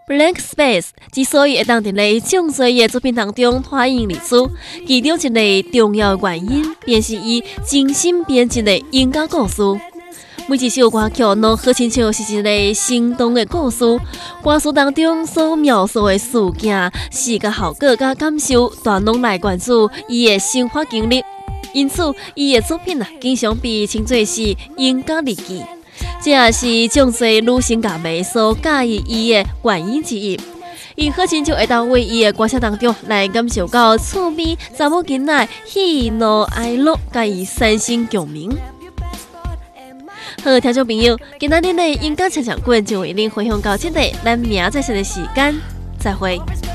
Blank Space 之所以会当伫咧众多嘅作品当中脱颖而出，其中一个重要原因，便是伊精心编辑的音乐故事。每一首歌曲拢好亲像是一个生动的故事，歌词当中所描述的事件、视觉效果甲感受，全拢来源自伊的生活经历。因此，伊的作品经常被称作是音乐日记。这也是众多女性歌迷所介意伊的原因之一。伊好亲像会当为伊的歌声当中来感受到趣味、查某囡仔喜怒哀乐，甲伊产生共鸣。好，听众朋友，今仔日的音乐唱唱馆就为您分享到这里，咱明仔载的时间再会。